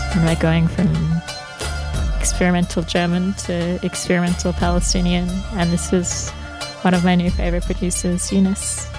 And we're going from experimental German to experimental Palestinian. And this is one of my new favorite producers, Eunice.